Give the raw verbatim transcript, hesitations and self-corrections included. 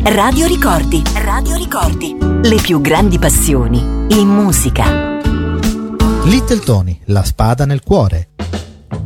Radio Ricordi. Radio Ricordi. Le più grandi passioni in musica. Little Tony, la spada nel cuore.